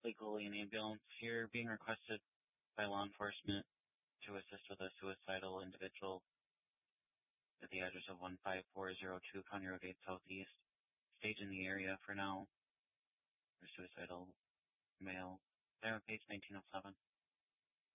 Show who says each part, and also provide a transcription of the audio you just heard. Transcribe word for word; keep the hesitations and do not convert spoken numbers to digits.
Speaker 1: Lake Olean ambulance. You're being requested by law enforcement to assist with a suicidal individual at the address of one five four zero two County Road eight Southeast. Stage in the area for now for suicidal male. There on page nineteen oh seven.